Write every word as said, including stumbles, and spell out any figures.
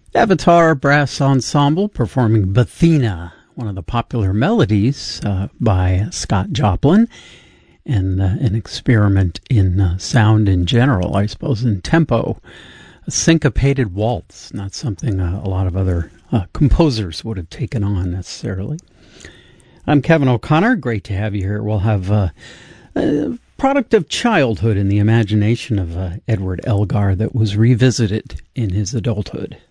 Avatar Brass Ensemble performing Bathina, one of the popular melodies uh, by Scott Joplin, and uh, an experiment in uh, sound in general, I suppose, in tempo. A syncopated waltz, not something uh, a lot of other uh, composers would have taken on necessarily. I'm Kevin O'Connor. Great to have you here. We'll have uh, a product of childhood in the imagination of uh, Edward Elgar that was revisited in his adulthood.